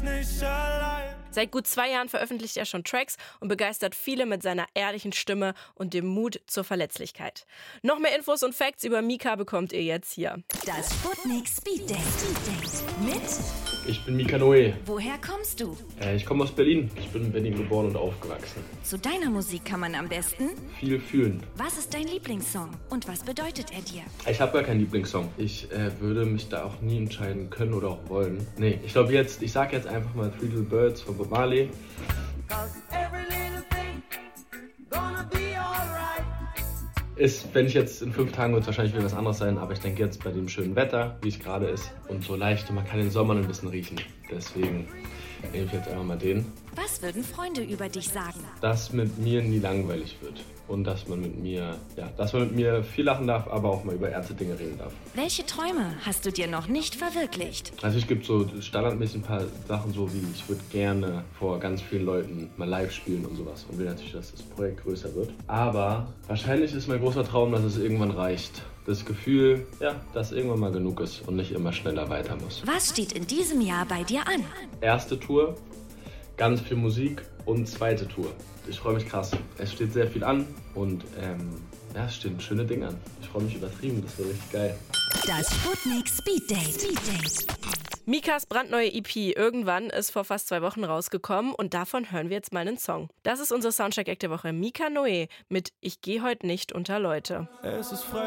nicht allein. Seit gut 2 Jahren veröffentlicht er schon Tracks und begeistert viele mit seiner ehrlichen Stimme und dem Mut zur Verletzlichkeit. Noch mehr Infos und Facts über Mika bekommt ihr jetzt hier. Das Sputnik Speed Date. Mit? Ich bin Mika Noé. Woher kommst du? Ich komme aus Berlin. Ich bin in Berlin geboren und aufgewachsen. Zu deiner Musik kann man am besten? Viel fühlen. Was ist dein Lieblingssong und was bedeutet er dir? Ich habe gar keinen Lieblingssong. Ich würde mich da auch nie entscheiden können oder auch wollen. Nee, ich glaube ich sage jetzt einfach mal Three Little Birds von Bob Marley. Wenn ich jetzt in 5 Tagen, wird es wahrscheinlich wieder was anderes sein, aber ich denke jetzt bei dem schönen Wetter, wie es gerade ist und so leicht und man kann den Sommer ein bisschen riechen. Deswegen nehme ich jetzt einfach mal den. Was würden Freunde über dich sagen? Dass mit mir nie langweilig wird und dass man mit mir viel lachen darf, aber auch mal über ernste Dinge reden darf. Welche Träume hast du dir noch nicht verwirklicht? Also es gibt so standardmäßig ein paar Sachen, so wie ich würde gerne vor ganz vielen Leuten mal live spielen und sowas und will natürlich, dass das Projekt größer wird. Aber wahrscheinlich ist mein großer Traum, dass es irgendwann reicht. Das Gefühl, dass irgendwann mal genug ist und nicht immer schneller weiter muss. Was steht in diesem Jahr bei dir an? Erste Tour, ganz viel Musik und zweite Tour. Ich freue mich krass. Es steht sehr viel an und es stehen schöne Dinge an. Ich freue mich übertrieben, das wird richtig geil. Das Sputnik Speed Date. Mikas brandneue EP Irgendwann ist vor fast 2 Wochen rausgekommen und davon hören wir jetzt mal einen Song. Das ist unser Soundcheck-Act der Woche. Mika Noé mit Ich geh heut nicht unter Leute. Es ist frei.